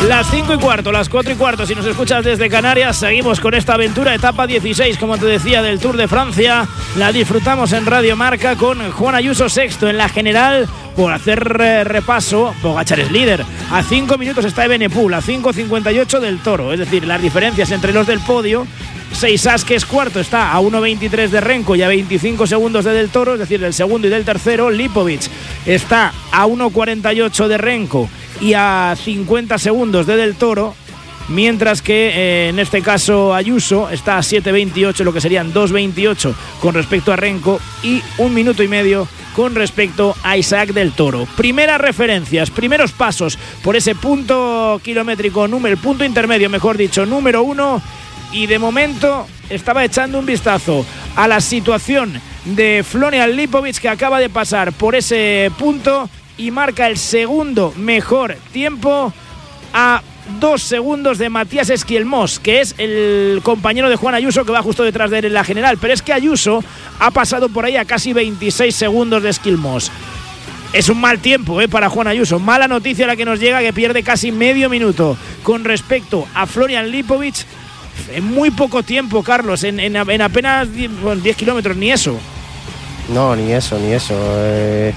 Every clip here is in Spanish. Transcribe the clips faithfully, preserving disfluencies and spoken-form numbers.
Las cinco y cuarto, las cuatro y cuarto, si nos escuchas desde Canarias, seguimos con esta aventura, etapa dieciséis, como te decía, del Tour de Francia. La disfrutamos en Radio Marca con Juan Ayuso sexto en la general. Por hacer eh, repaso, Pogačar es líder. A cinco minutos está Evenepoel, a cinco cincuenta y ocho del Toro. Es decir, las diferencias entre los del podio. Seisas, que es cuarto, está a uno veintitrés de Renko y a veinticinco segundos de Del Toro, es decir, del segundo y del tercero. Lipovic está a uno cuarenta y ocho de Renko y a cincuenta segundos de Del Toro, mientras que eh, en este caso Ayuso está a siete veintiocho, lo que serían dos veintiocho con respecto a Renko y un minuto y medio con respecto a Isaac Del Toro. Primeras referencias, primeros pasos por ese punto kilométrico, número, el punto intermedio, mejor dicho, número uno, y de momento estaba echando un vistazo a la situación de Florian Lipovic, que acaba de pasar por ese punto y marca el segundo mejor tiempo a dos segundos de Matías Esquielmos, que es el compañero de Juan Ayuso, que va justo detrás de él en la general. Pero es que Ayuso ha pasado por ahí a casi veintiséis segundos de Esquielmos. Es un mal tiempo eh, para Juan Ayuso. Mala noticia la que nos llega, que pierde casi medio minuto con respecto a Florian Lipovic. En muy poco tiempo, Carlos, en, en, en apenas diez kilómetros, ni eso. No, ni eso, ni eso. Eh...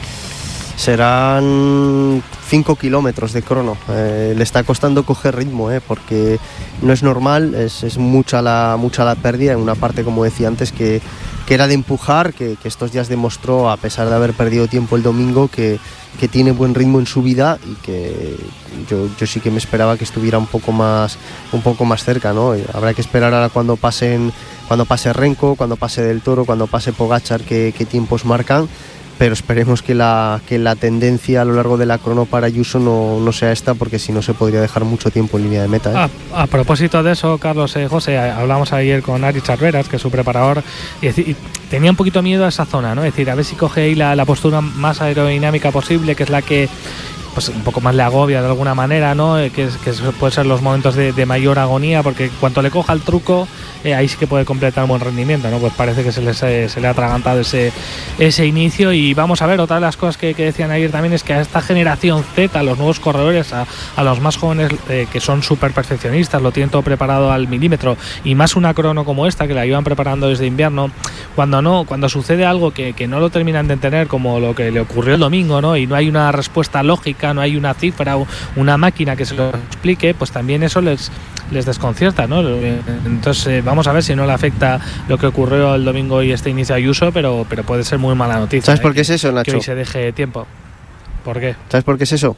Serán cinco kilómetros de crono. Eh, le está costando coger ritmo, eh, porque no es normal, es, es mucha, la, mucha la pérdida en una parte, como decía antes, que, que era de empujar, que, que estos días demostró, a pesar de haber perdido tiempo el domingo, que, que tiene buen ritmo en subida y que yo, yo sí que me esperaba que estuviera un poco más, un poco más cerca, ¿no? Habrá que esperar ahora cuando pasen, cuando pase Renko, cuando pase Del Toro, cuando pase Pogačar, qué, qué tiempos marcan. Pero esperemos que la, que la tendencia a lo largo de la crono para Ayuso no, no sea esta, porque si no se podría dejar mucho tiempo en línea de meta, ¿eh? a, a propósito de eso, Carlos, eh, José, hablamos ayer con Ari Charveras, que es su preparador, y, y tenía un poquito miedo a esa zona, ¿no? Es decir, a ver si coge ahí la, la postura más aerodinámica posible, que es la que pues un poco más le agobia de alguna manera, ¿no? Que, es, que puede ser los momentos de, de mayor agonía, porque cuando le coja el truco, eh, ahí sí que puede completar un buen rendimiento, ¿no? Pues parece que se, les, eh, se le ha atragantado ese, ese inicio. Y vamos a ver, otra de las cosas que, que decían ayer también es que a esta generación Z, a los nuevos corredores, a, a los más jóvenes eh, que son súper perfeccionistas, lo tienen todo preparado al milímetro, y más una crono como esta, que la iban preparando desde invierno, cuando no, cuando sucede algo que, que no lo terminan de entender, como lo que le ocurrió el domingo, ¿no? Y no hay una respuesta lógica, no hay una cifra o una máquina que se lo explique, pues también eso les, les desconcierta, ¿no? Entonces eh, vamos a ver si no le afecta lo que ocurrió el domingo y este inicio a Ayuso, pero, pero puede ser muy mala noticia. ¿Sabes eh, por qué es eso, Nacho? Que hoy se deje tiempo. ¿Por qué? ¿Sabes por qué es eso?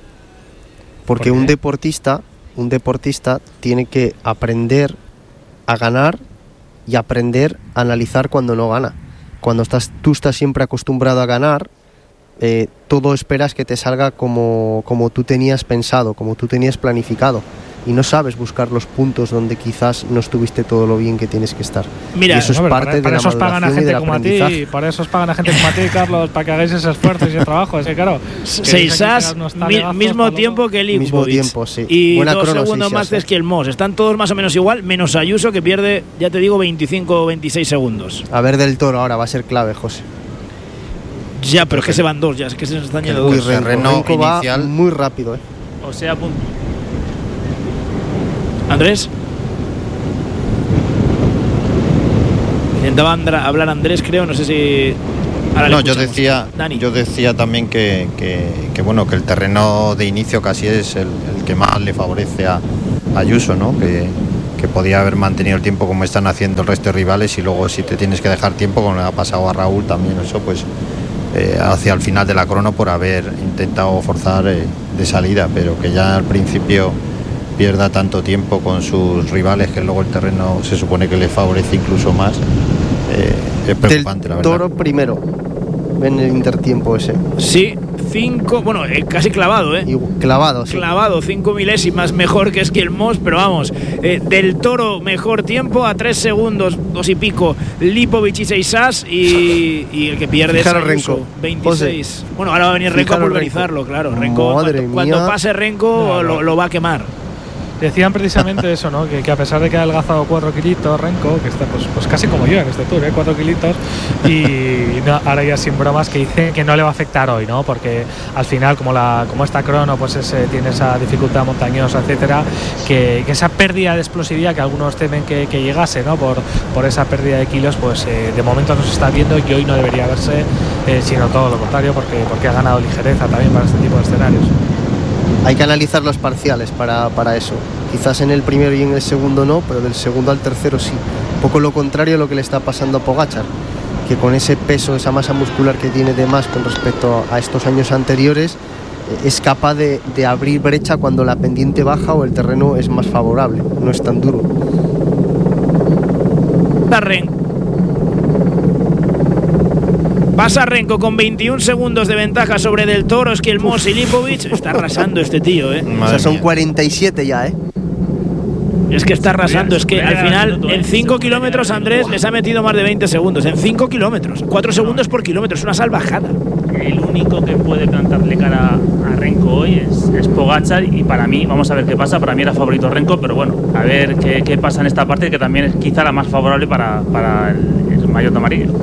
Porque ¿Por un deportista, un deportista tiene que aprender a ganar y aprender a analizar cuando no gana. Cuando estás, tú estás siempre acostumbrado a ganar, Eh, todo esperas que te salga como, como tú tenías pensado, como tú tenías planificado, y no sabes buscar los puntos donde quizás no estuviste todo lo bien que tienes que estar. Mira, y eso no, es parte para, de para la eso os pagan a gente como a ti, para eso os pagan a gente como a ti, Carlos, para que hagáis ese esfuerzo y ese trabajo. Es que claro, Seisas, mi, mismo tiempo que Lipovic, mismo tiempo, sí. Y Buena dos crono, segundos Seisas, más que el Mos. Están todos más o menos igual, menos Ayuso, que pierde, ya te digo, veinticinco o veintiséis segundos. A ver, Del Toro ahora va a ser clave, José. Ya, pero es que se van dos, ya es que se nos están yendo Uy, dos. Renko, Renko va inicial. muy rápido, ¿eh? O sea, punto. Andrés. Intentaba andra, hablar Andrés, creo, no sé si. Ahora no, yo decía, Dani. yo decía también que, que, que bueno, que el terreno de inicio casi es el, el que más le favorece a Ayuso, ¿no? Que, que podía haber mantenido el tiempo como están haciendo el resto de rivales, y luego si te tienes que dejar tiempo, como le ha pasado a Raúl también, eso pues eh, hacia el final de la crono por haber intentado forzar eh, de salida, pero que ya al principio pierda tanto tiempo con sus rivales, que luego el terreno se supone que le favorece incluso más, eh, es preocupante. Del la verdad. Toro primero en el intertiempo ese. Sí, cinco, bueno, eh, casi clavado, ¿eh? Y clavado, sí. Clavado, cinco milésimas mejor que Esquielmos, pero vamos, eh, Del Toro mejor tiempo a tres segundos, dos y pico, Lipovic y Seisas, y, y el que pierde es Ayuso, Renko. veintiséis. José, bueno, ahora va a venir Renko a fijaros pulverizarlo, Renko. claro. Renko, Madre cuando, cuando mía. pase Renko, No, no. Lo, lo va a quemar. decían precisamente eso, ¿no? Que, que a pesar de que ha adelgazado cuatro kilitos Renko, que está pues, pues casi como yo en este tour, ¿eh? cuatro kilitos, y no, ahora ya sin bromas, que dice que no le va a afectar hoy, ¿no? Porque al final, como la como esta crono pues ese, tiene esa dificultad montañosa, etcétera, que, que esa pérdida de explosividad que algunos temen que, que llegase, ¿no? Por, por esa pérdida de kilos, pues eh, de momento no se está viendo y hoy no debería verse, eh, sino todo lo contrario, porque, porque ha ganado ligereza también para este tipo de escenarios. Hay que analizar los parciales para, para eso. Quizás en el primero y en el segundo no, pero del segundo al tercero sí. Un poco lo contrario a lo que le está pasando a Pogačar, que con ese peso, esa masa muscular que tiene de más con respecto a estos años anteriores, es capaz de, de abrir brecha cuando la pendiente baja o el terreno es más favorable, no es tan duro. Renko. Pasa Renko con veintiún segundos de ventaja sobre Del Toro, Skjelmos y Lipovic. Está arrasando este tío, ¿eh? O sea, son cuarenta y siete ya, ¿eh? Es que está arrasando, es que al final en cinco kilómetros Andrés les ha metido más de veinte segundos, en cinco kilómetros, cuatro segundos por kilómetro, es una salvajada. El único que puede plantarle cara a Renko hoy es, es Pogačar, y para mí, vamos a ver qué pasa, para mí era favorito Renko, pero bueno, a ver qué, qué pasa en esta parte, que también es quizá la más favorable para, para el, el maillot amarillo.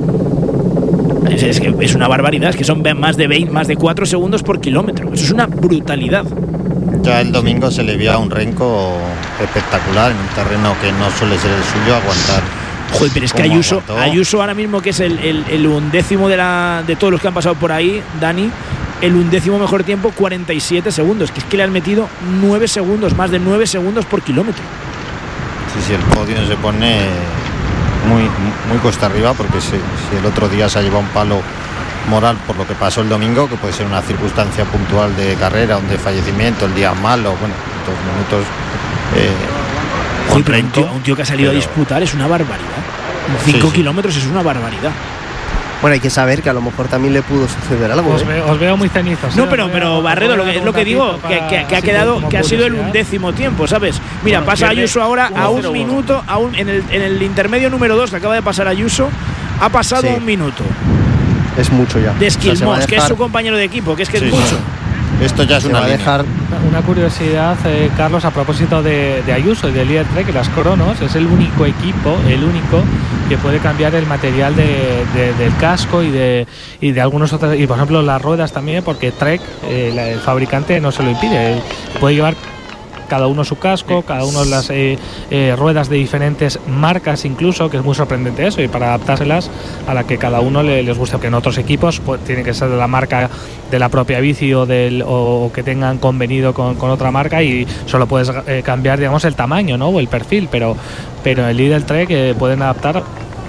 Es, es que es una barbaridad, es que son más de veinte, más de cuatro segundos por kilómetro, eso es una brutalidad. Ya el domingo se le vio a un Renko espectacular en un terreno que no suele ser el suyo, aguantar. Joder, pero es que Ayuso, Ayuso ahora mismo, que es el, el, el undécimo de, la, de todos los que han pasado por ahí, Dani, el undécimo mejor tiempo, cuarenta y siete segundos, que es que le han metido nueve segundos, más de nueve segundos por kilómetro. Sí, sí, el podio se pone muy, muy cuesta arriba, porque si, si el otro día se ha llevado un palo moral por lo que pasó el domingo, que puede ser una circunstancia puntual de carrera, un de fallecimiento, el día malo, bueno, dos minutos. Eh, Joder, pero un, tío, un tío que ha salido pero, a disputar es una barbaridad. cinco sí, kilómetros sí. Es una barbaridad. Bueno, hay que saber que a lo mejor también le pudo suceder algo. Os, ¿eh? veo, os veo muy cenizos. No, pero, pero Barredo, lo que, es lo que digo, que, que, que ha quedado, que ha sido el undécimo tiempo, ¿sabes? Mira, bueno, pasa Ayuso ahora a un minuto, a un, en, el, en el intermedio número dos que acaba de pasar Ayuso, ha pasado sí. un minuto. Es mucho ya. De Skjelmos, o sea, que es su compañero de equipo, que es que sí, es mucho. Sí. Esto ya es se una va a dejar. Una curiosidad, eh, Carlos, a propósito de, de Ayuso y de Líder Trek, las Cronos es el único equipo, el único que puede cambiar el material de, de, del casco y de, y de algunos otros, y por ejemplo las ruedas también, porque Trek, eh, la, el fabricante, no se lo impide, puede llevar cada uno su casco, cada uno las eh, eh, ruedas de diferentes marcas incluso, que es muy sorprendente eso, y para adaptárselas a la que cada uno le, les guste, porque en otros equipos pues, tiene que ser de la marca de la propia bici o, del, o que tengan convenido con, con otra marca, y solo puedes eh, cambiar, digamos, el tamaño, ¿no? O el perfil, pero, pero el Lidl Trek eh, pueden adaptar.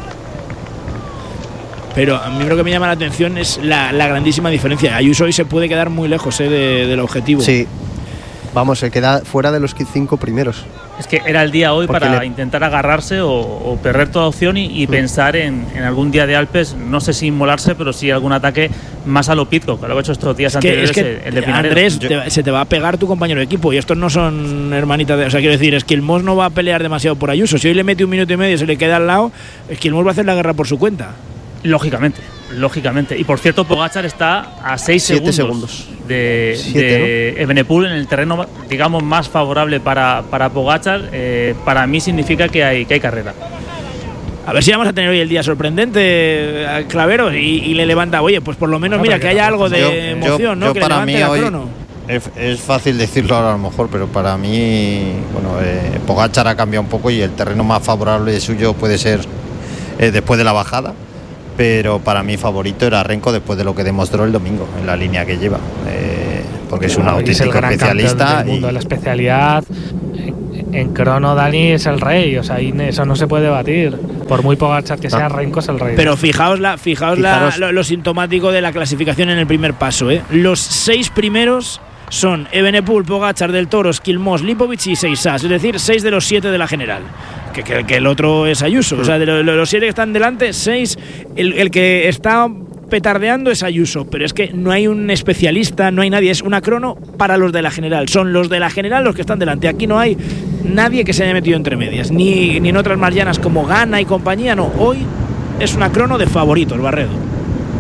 Pero a mí lo que me llama la atención es la, la grandísima diferencia. Ayuso hoy se puede quedar muy lejos eh, de, del objetivo. Sí. Vamos, se queda fuera de los cinco primeros. Es que era el día hoy Porque para le... intentar agarrarse o, o perder toda opción y, y mm. pensar en, en algún día de Alpes, no sé si inmolarse, pero sí algún ataque más a lo Pizco, que lo he hecho estos días es anteriores. Que, es que, el de Andrés, Yo... te, se te va a pegar tu compañero de equipo, y estos no son hermanitas de... O sea, quiero decir, es que el Skjelmos no va a pelear demasiado por Ayuso. Si hoy le mete un minuto y medio y se le queda al lado, es que Skjelmos va a hacer la guerra por su cuenta. Lógicamente, lógicamente. Y por cierto, Pogačar está a seis segundos, segundos de, Siete, de ¿no? Evenepoel en el terreno, digamos, más favorable para, para Pogačar. Eh, para mí significa que hay, que hay carrera. A ver si vamos a tener hoy el día sorprendente a Claveros y, y le levanta, oye, pues por lo menos, no, mira, que haya algo de yo, emoción, yo, ¿no? Que para le levante mí la hoy crono. Es, es fácil decirlo ahora a lo mejor, pero para mí, bueno, eh, Pogačar ha cambiado un poco y el terreno más favorable suyo puede ser eh, después de la bajada. Pero para mí favorito era Renko después de lo que demostró el domingo en la línea que lleva, eh, porque es un no, auténtico es el gran especialista del mundo y... de la especialidad en, en crono. Dani es el rey, o sea, eso no se puede debatir, por muy Pogačar que sea, Renko es el rey. Pero fijaos la, fijaos la, lo, lo sintomático de la clasificación en el primer paso, ¿eh? Los seis primeros son Evenepoel, Pogačar, Del Toro, Skjelmos, Lipovic y Seixas, es decir, seis de los siete de la general. Que, que, que el otro es Ayuso, o sea, de los, los siete que están delante, seis, el, el que está petardeando es Ayuso, pero es que no hay un especialista, no hay nadie, es una crono para los de la general, son los de la general los que están delante, aquí no hay nadie que se haya metido entre medias, ni, ni en otras más llanas como Ghana y compañía, no, hoy es una crono de favoritos, Barredo.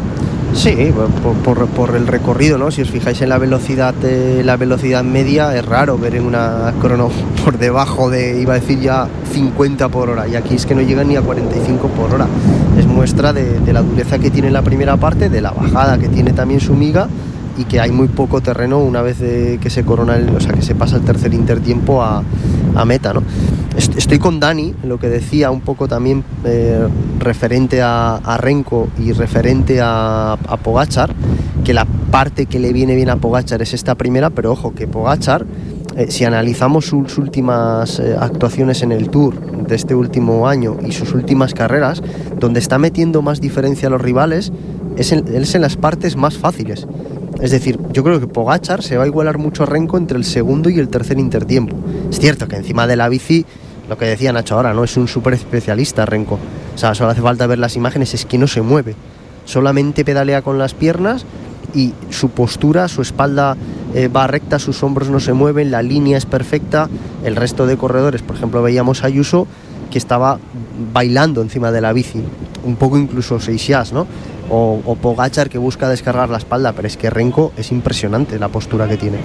Sí, por, por, por el recorrido, ¿no? Si os fijáis en la velocidad eh, la velocidad media, es raro ver en una crono por debajo de, iba a decir ya, cincuenta por hora, y aquí es que no llega ni a cuarenta y cinco por hora. Es muestra de, de la dureza que tiene la primera parte, de la bajada que tiene también su miga, y que hay muy poco terreno una vez de que se corona el, o sea, que se pasa el tercer intertiempo a, a meta, ¿no? Estoy con Dani en lo que decía un poco también eh, referente a, a Renko y referente a, a Pogačar, que la parte que le viene bien a Pogačar es esta primera, pero ojo que Pogačar, eh, si analizamos sus últimas eh, actuaciones en el Tour de este último año y sus últimas carreras, donde está metiendo más diferencia a los rivales es en, es en las partes más fáciles. Es decir, yo creo que Pogačar se va a igualar mucho a Renko entre el segundo y el tercer intertiempo. Es cierto que encima de la bici, lo que decía Nacho ahora, no es un súper especialista Renko. O sea, solo hace falta ver las imágenes, es que no se mueve. Solamente pedalea con las piernas y su postura, su espalda eh, va recta, sus hombros no se mueven, la línea es perfecta. El resto de corredores, por ejemplo, veíamos a Ayuso que estaba bailando encima de la bici, un poco incluso Seixas, ¿no? O, o Pogačar que busca descargar la espalda, pero es que Renko es impresionante la postura que tiene.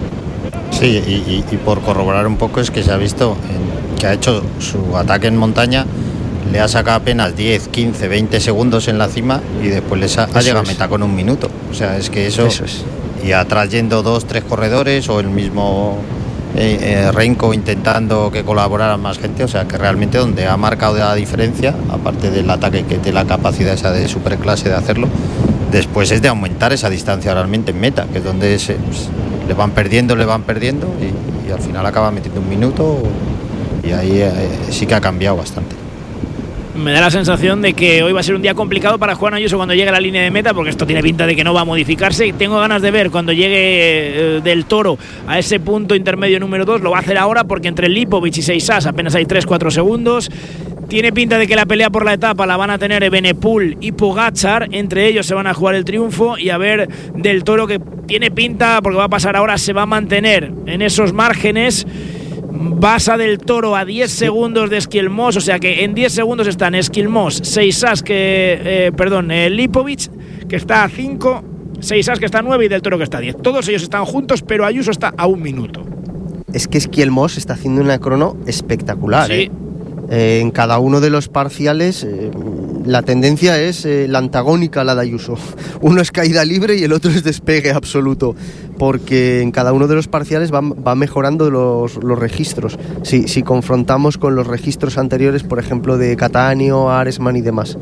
Sí, y, y, y por corroborar un poco es que se ha visto en, que ha hecho su ataque en montaña, le ha sacado apenas diez, quince, veinte segundos en la cima y después les ha, ha llegado a meta con un minuto. O sea, es que eso, eso es. Y atrás yendo dos, tres corredores o el mismo eh, eh, Renko intentando que colaborara más gente, o sea que realmente donde ha marcado la diferencia, aparte del ataque que tiene la capacidad esa de superclase de hacerlo, después es de aumentar esa distancia realmente en meta, que es donde se, pues, le van perdiendo, le van perdiendo y, y al final acaba metiendo un minuto y ahí eh, sí que ha cambiado bastante. Me da la sensación de que hoy va a ser un día complicado para Juan Ayuso cuando llegue a la línea de meta, porque esto tiene pinta de que no va a modificarse. Y tengo ganas de ver cuando llegue eh, del Toro a ese punto intermedio número dos. Lo va a hacer ahora porque entre Lipovic y Seixas apenas hay tres cuatro segundos. Tiene pinta de que la pelea por la etapa la van a tener Evenepoel y Pogačar. Entre ellos se van a jugar el triunfo. Y a ver del Toro, que tiene pinta, porque va a pasar ahora, se va a mantener en esos márgenes. Basa del Toro a diez segundos de Esquilmos, o sea que en diez segundos están Esquilmos, Seixas, que, eh, perdón, eh, Lipovic, que está a cinco, Seixas, que está a nueve, y del Toro, que está a diez. Todos ellos están juntos, pero Ayuso está a un minuto. Es que Esquilmos está haciendo una crono espectacular, sí. ¿eh? Eh, en cada uno de los parciales eh, la tendencia es eh, la antagónica a la de Ayuso. Uno es caída libre y el otro es despegue absoluto, porque en cada uno de los parciales va, va mejorando los, los registros. Si, si confrontamos con los registros anteriores, por ejemplo, de Cattaneo, Aresman y demás.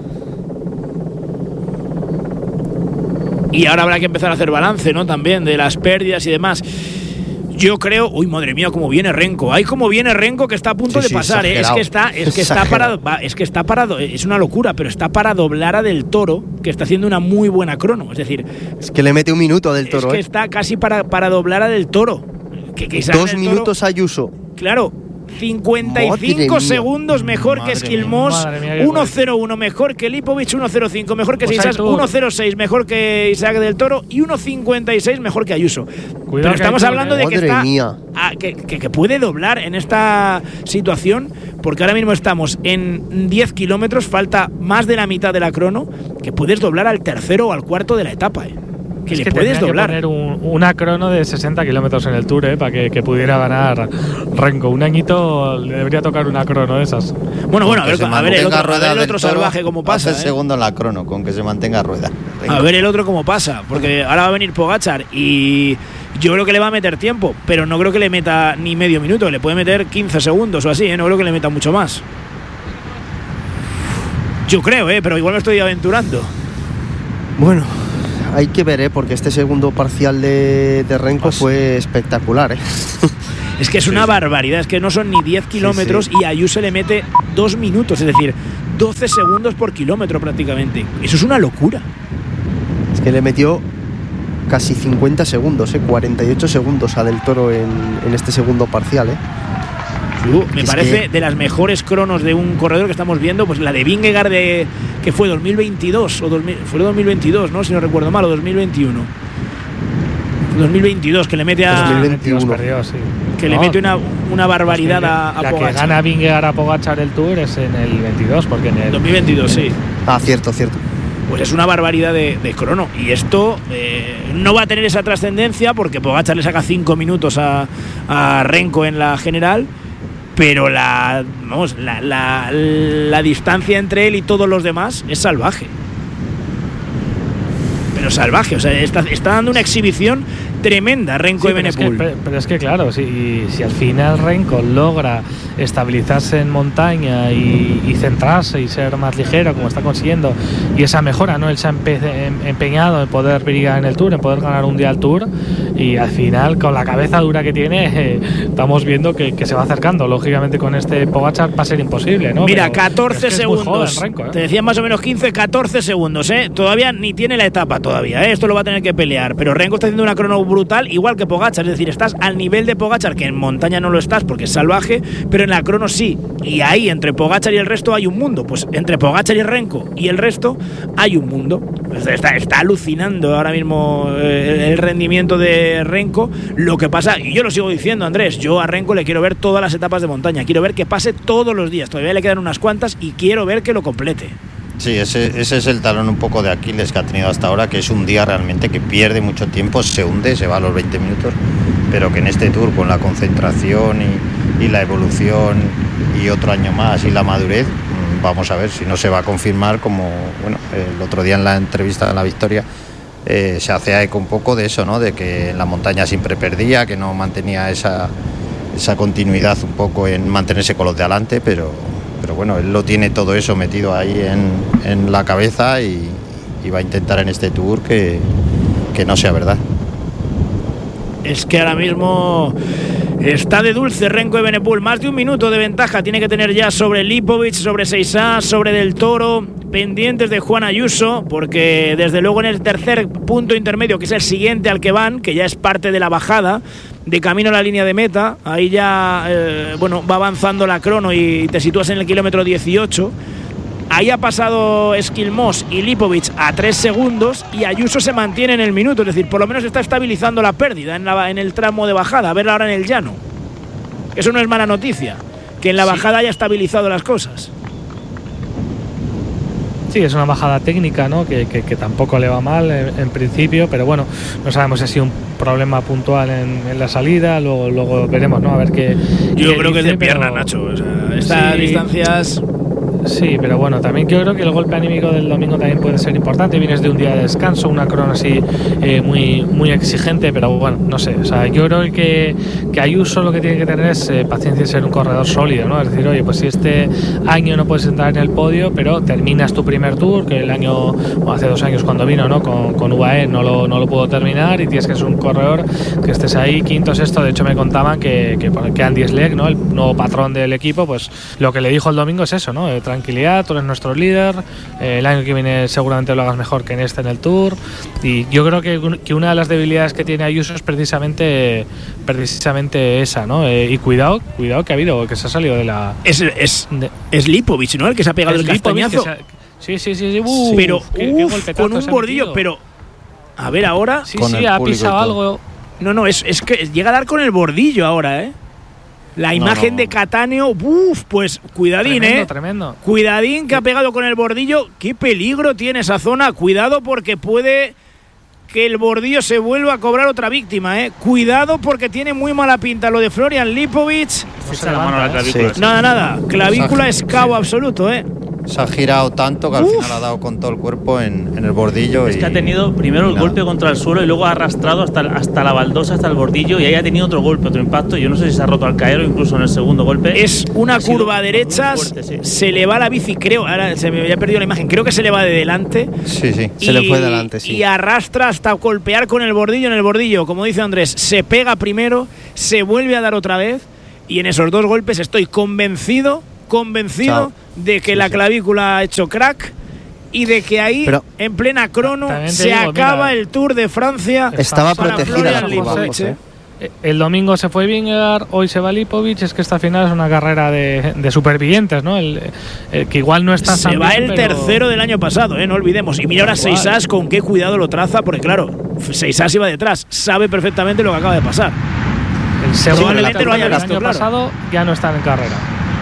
Y ahora habrá que empezar a hacer balance, ¿no? También de las pérdidas y demás. Yo creo, uy, madre mía, cómo viene Renko. Ay, cómo viene Renko, que está a punto sí, de sí, pasar, ¿eh? Es que está, es que está parado, va, es que está parado, es una locura, pero está para doblar a del Toro, que está haciendo una muy buena crono. Es decir, es que le mete un minuto a del Toro. Es que ¿eh? está casi para, para doblar a del Toro. Que, que Dos minutos Toro, Ayuso. Claro. cincuenta y cinco segundos mejor madre que Esquilmos, uno cero uno mejor que Lipovic, uno cero cinco mejor que Seixas, uno cero seis mejor que Isaac del Toro y uno cincuenta y seis mejor que Ayuso. Cuidado. Pero estamos hablando de que está a, que, que, que puede doblar en esta situación, porque ahora mismo estamos en diez kilómetros, falta más de la mitad de la crono, que puedes doblar al tercero o al cuarto de la etapa, ¿eh? Que es le que puedes doblar. Que poner un, una crono de sesenta kilómetros en el Tour, ¿eh? Para que, que pudiera ganar Renko. Un añito le debería tocar una crono de esas. Bueno, bueno, a ver, a ver el otro, a ver el otro salvaje cómo pasa. Hace ¿eh? segundo en la crono, con que se mantenga rueda. Renko. A ver el otro cómo pasa, porque ahora va a venir Pogačar y yo creo que le va a meter tiempo, pero no creo que le meta ni medio minuto, le puede meter quince segundos o así, ¿eh? No creo que le meta mucho más. Yo creo, ¿eh? Pero igual me estoy aventurando. Bueno, hay que ver, ¿eh? Porque este segundo parcial de, de Renko pues fue espectacular, ¿eh? Es que es una sí. barbaridad, es que no son ni diez kilómetros sí, sí. y a Ayuso le mete dos minutos, es decir, doce segundos por kilómetro prácticamente. Eso es una locura. Es que le metió casi cincuenta segundos, ¿eh? cuarenta y ocho segundos a del Toro en, en este segundo parcial, ¿eh? Uh, me es parece que... de las mejores cronos de un corredor que estamos viendo, pues la de Vingegaard de que fue dos mil veintidós o dos mil, fue dos mil veintidós, ¿no? Si no recuerdo mal, o dos mil veintiuno. dos mil veintidós que le mete a dos mil veintiuno perdió, sí. que no, le mete una, una barbaridad a, a la Pogačar. Que gana Vingegaard a Pogačar el Tour es en el veintidós, porque en el dos mil veintidós, en, sí. Ah, cierto, cierto. pues es una barbaridad de, de crono. Y esto eh, no va a tener esa trascendencia porque Pogačar le saca cinco minutos a, a Renko en la general, pero la, vamos, la, la, la distancia entre él y todos los demás es salvaje. Pero salvaje, o sea, está, está dando una exhibición tremenda Renko sí, y Evenepoel. Pero, pero es que claro, si, si al final Renko logra estabilizarse en montaña y, y centrarse y ser más ligero como está consiguiendo, y esa mejora, ¿no? Él se ha empe empeñado en poder brillar en el Tour, en poder ganar un día al Tour, y al final con la cabeza dura que tiene eh, estamos viendo que, que se va acercando. Lógicamente con este Pogačar va a ser imposible, ¿no? Mira, pero, catorce pero es que segundos. Joven, Renko, ¿eh? Te decían más o menos quince, catorce segundos, ¿eh? Todavía ni tiene la etapa todavía, ¿eh? Esto lo va a tener que pelear. Pero Renko está haciendo una crono brutal, igual que Pogačar. Es decir, estás al nivel de Pogačar, que en montaña no lo estás porque es salvaje, pero en la crono sí. Y ahí, entre Pogačar y el resto, hay un mundo. Pues entre Pogačar y Renko y el resto, hay un mundo. Está, está alucinando ahora mismo eh, el rendimiento de Renko. Lo que pasa, y yo lo sigo diciendo, Andrés, yo a Renko le quiero ver todas las etapas de montaña. Quiero ver que pase todos los días. Todavía le quedan unas cuantas y quiero ver que lo complete. Sí, ese, ese es el talón un poco de Aquiles que ha tenido hasta ahora, que es un día realmente que pierde mucho tiempo, se hunde, se va a los veinte minutos, pero que en este Tour, con la concentración y, y la evolución y otro año más y la madurez, vamos a ver si no se va a confirmar, como bueno, el otro día en la entrevista en La Victoria eh, se hace eco un poco de eso, ¿no? De que en la montaña siempre perdía, que no mantenía esa, esa continuidad un poco en mantenerse con los de adelante, pero... pero bueno, él lo tiene todo eso metido ahí en, en la cabeza y, y va a intentar en este Tour que, que no sea verdad. Es que ahora mismo está de dulce Renko Evenepoel. Más de un minuto de ventaja tiene que tener ya sobre Lipovic, sobre Seixas, sobre Del Toro, pendientes de Juan Ayuso, porque desde luego en el tercer punto intermedio, que es el siguiente al que van, que ya es parte de la bajada, de camino a la línea de meta, ahí ya eh, bueno, va avanzando la crono y te sitúas en el kilómetro dieciocho. Ahí ha pasado Esquilmós y Lipovic a tres segundos y Ayuso se mantiene en el minuto, es decir, por lo menos está estabilizando la pérdida en, la, en el tramo de bajada. A verla ahora en el llano. Eso no es mala noticia, que en la bajada haya estabilizado las cosas. Sí, es una bajada técnica, ¿no? Que, que, que tampoco le va mal en, en principio, pero bueno, no sabemos si ha sido un problema puntual en, en la salida, luego, luego veremos, ¿no? A ver qué. Yo qué creo dice, que es de pierna, pero... Nacho. O sea, estas sí. distancias. Sí, pero bueno, también yo creo que el golpe anímico del domingo también puede ser importante. Vienes de un día de descanso, una crono así eh, muy, muy exigente, pero bueno, no sé. O sea, yo creo que, que Ayuso lo que tiene que tener es eh, paciencia y ser un corredor sólido, ¿no? Es decir, oye, pues si este año no puedes entrar en el podio, pero terminas tu primer Tour, que el año, o hace dos años cuando vino, ¿no? Con, con U A E no lo, no lo pudo terminar y tienes que ser un corredor que estés ahí quinto, sexto. De hecho, me contaban que, que, que Andy Schleck, ¿no? El nuevo patrón del equipo, pues lo que le dijo el domingo es eso, ¿no? Eh, tranquilidad, tú eres nuestro líder, eh, el año que viene seguramente lo hagas mejor que en este en el Tour, y yo creo que, que una de las debilidades que tiene Ayuso es precisamente precisamente esa, ¿no? Eh, y cuidado, cuidado que ha habido, que se ha salido de la... Es, es, de, es Lipovic, ¿no? El que se ha pegado el castañazo. Ha, sí, sí, sí, sí. Uh, pero qué, uf, qué con un bordillo, pero a ver ahora... Sí, sí, ha pisado algo. No, no, es, es que llega a dar con el bordillo ahora, ¿eh? La imagen no, no. de Cattaneo, uff, pues cuidadín, tremendo, eh. Tremendo. Cuidadín que ha pegado con el bordillo. Qué peligro tiene esa zona. Cuidado porque puede que el bordillo se vuelva a cobrar otra víctima, eh. Cuidado porque tiene muy mala pinta lo de Florian Lipovic. No se la mano a la clavícula. Sí. Nada, nada. Clavícula escabo absoluto, eh. Se ha girado tanto que al Uf. final ha dado con todo el cuerpo en, en el bordillo. Es y, que ha tenido primero el nada. golpe contra el suelo y luego ha arrastrado hasta, hasta la baldosa, hasta el bordillo, y ahí ha tenido otro golpe, otro impacto. Yo no sé si se ha roto al caer o incluso en el segundo golpe. Es una curva a derechas, fuerte, sí. Se le va la bici, creo, ahora se me había perdido la imagen, creo que se le va de delante. Sí, sí, y, se le fue de delante, sí. Y arrastra hasta golpear con el bordillo en el bordillo. Como dice Andrés, se pega primero, se vuelve a dar otra vez, y en esos dos golpes estoy convencido convencido Chao. de que sí, la clavícula ha hecho crack y de que ahí, Pero, en plena crono, se digo, acaba mira, el Tour de Francia. Estaba protegida la curva, ¿eh? El domingo se fue Vingegaard, hoy se va Lipovic. Es que esta final es una carrera de, de supervivientes, ¿no? El, el que igual no está se tan va bien, el pero... tercero del año pasado, ¿eh? No olvidemos. Y mira ahora Seixas con qué cuidado lo traza, porque claro, Seixas iba detrás, sabe perfectamente lo que acaba de pasar. El segundo Probablemente lo haya el visto, año claro. pasado ya no están en carrera.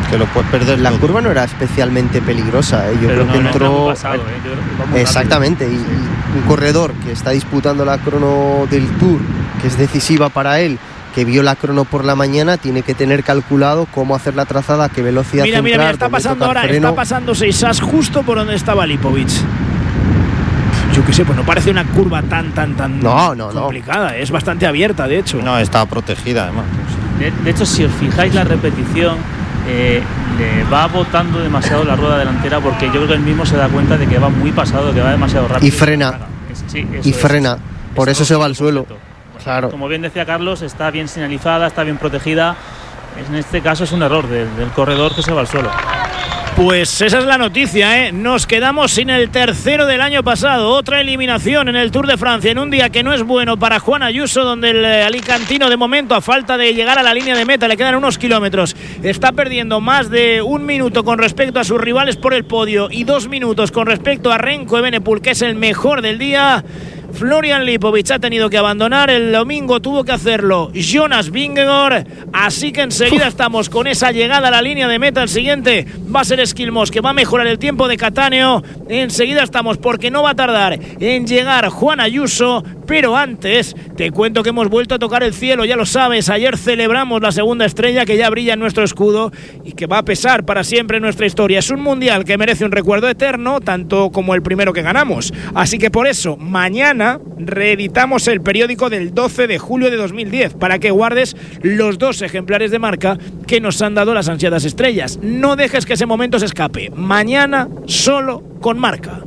te lo puedes perder. La todo. curva no era especialmente peligrosa, ¿eh? Yo Pero creo no, que no, entró... está muy pasado, ¿eh? Yo creo que va muy Exactamente, y, y un corredor que está disputando la crono del Tour, que es decisiva para él, que vio la crono por la mañana, tiene que tener calculado cómo hacer la trazada, qué velocidad Mira, mira, entrar, mira, está dónde pasando tocar ahora, freno. está pasando Seixas justo por donde estaba Lipovic. Yo qué sé, pues no parece una curva tan, tan, tan No, no, no. complicada, es bastante abierta, de hecho. No, está protegida además. De, de hecho, si os fijáis la repetición, eh, le va botando demasiado la rueda delantera, porque yo creo que él mismo se da cuenta de que va muy pasado, que va demasiado rápido. Y frena. Es- sí, eso Y es. frena, por eso se va al suelo. correcto. Claro. Como bien decía Carlos, está bien señalizada, está bien protegida. En este caso es un error del, del corredor que se va al suelo. Pues esa es la noticia, ¿eh? Nos quedamos sin el tercero del año pasado. Otra eliminación en el Tour de Francia, en un día que no es bueno para Juan Ayuso, donde el eh, alicantino, de momento, a falta de llegar a la línea de meta, le quedan unos kilómetros, está perdiendo más de un minuto con respecto a sus rivales por el podio y dos minutos con respecto a Renko Evenepoel, que es el mejor del día. Florian Lipovic ha tenido que abandonar, el domingo tuvo que hacerlo Jonas Vingegaard, así que enseguida estamos con esa llegada a la línea de meta. El siguiente va a ser Esquilmos, que va a mejorar el tiempo de Cattaneo. Enseguida estamos, porque no va a tardar en llegar Juan Ayuso, pero antes te cuento que hemos vuelto a tocar el cielo, ya lo sabes. Ayer celebramos la segunda estrella que ya brilla en nuestro escudo y que va a pesar para siempre en nuestra historia. Es un mundial que merece un recuerdo eterno, tanto como el primero que ganamos, así que por eso mañana reeditamos el periódico del doce de julio de dos mil diez para que guardes los dos ejemplares de Marca que nos han dado las ansiadas estrellas. No dejes que ese momento se escape. Mañana solo con Marca.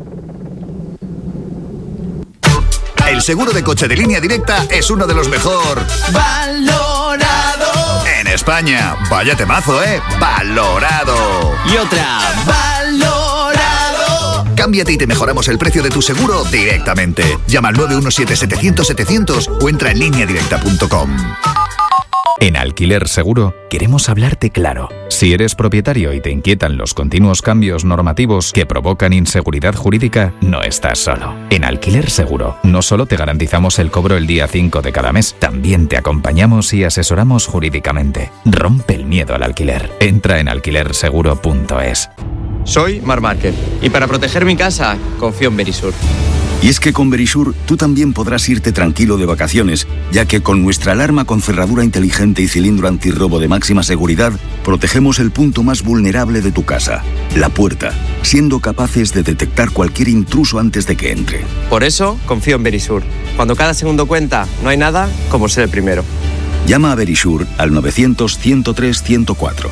El seguro de coche de Línea Directa es uno de los mejor Valorado en España. Vaya temazo, ¿eh? Valorado. y otra valorado. Cámbiate y te mejoramos el precio de tu seguro directamente. Llama al nueve uno siete, setecientos, setecientos o entra en línea directa punto com. En Alquiler Seguro queremos hablarte claro. Si eres propietario y te inquietan los continuos cambios normativos que provocan inseguridad jurídica, no estás solo. En Alquiler Seguro no solo te garantizamos el cobro el día cinco de cada mes, también te acompañamos y asesoramos jurídicamente. Rompe el miedo al alquiler. Entra en alquiler seguro punto es. Soy Mar Márquez y para proteger mi casa confío en Verisur. Y es que con Verisur tú también podrás irte tranquilo de vacaciones, ya que con nuestra alarma con cerradura inteligente y cilindro antirrobo de máxima seguridad, protegemos el punto más vulnerable de tu casa, la puerta, siendo capaces de detectar cualquier intruso antes de que entre. Por eso confío en Verisur. Cuando cada segundo cuenta, no hay nada como ser el primero. Llama a Verisur al novecientos, ciento tres, ciento cuatro.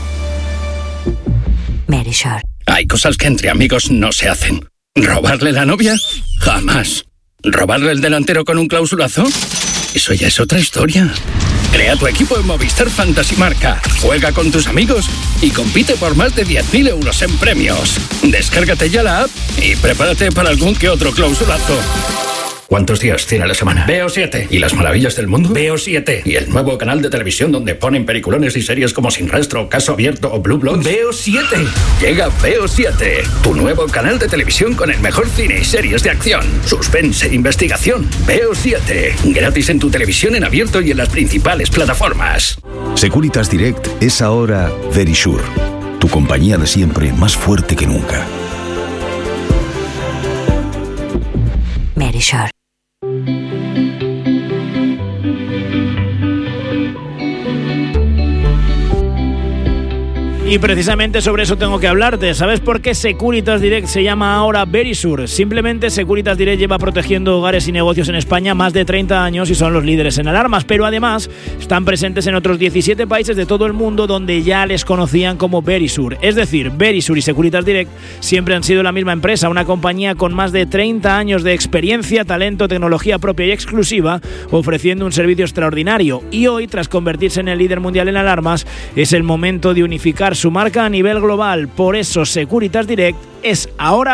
Verisur. Hay cosas que entre amigos no se hacen. ¿Robarle la novia? Jamás. ¿Robarle el delantero con un clausulazo? Eso ya es otra historia. Crea tu equipo en Movistar Fantasy Marca. Juega con tus amigos y compite por más de diez mil euros en premios. Descárgate ya la app y prepárate para algún que otro clausulazo. ¿Cuántos días tiene la semana? Veo siete. ¿Y las maravillas del mundo? Veo siete. ¿Y el nuevo canal de televisión donde ponen peliculones y series como Sin Rastro, Caso Abierto o Blue Bloods? Veo siete. Llega Veo siete, tu nuevo canal de televisión con el mejor cine y series de acción, suspense e investigación. Veo siete. Gratis en tu televisión en abierto y en las principales plataformas. Securitas Direct es ahora Verisur, tu compañía de siempre más fuerte que nunca. Verisur. Y precisamente sobre eso tengo que hablarte. ¿Sabes por qué Securitas Direct se llama ahora Verisur? Simplemente Securitas Direct lleva protegiendo hogares y negocios en España más de treinta años y son los líderes en alarmas, pero además están presentes en otros diecisiete países de todo el mundo donde ya les conocían como Verisur. Es decir, Verisur y Securitas Direct siempre han sido la misma empresa, una compañía con más de treinta años de experiencia, talento, tecnología propia y exclusiva, ofreciendo un servicio extraordinario. Y hoy, tras convertirse en el líder mundial en alarmas, es el momento de unificar su marca a nivel global. Por eso Securitas Direct es ahora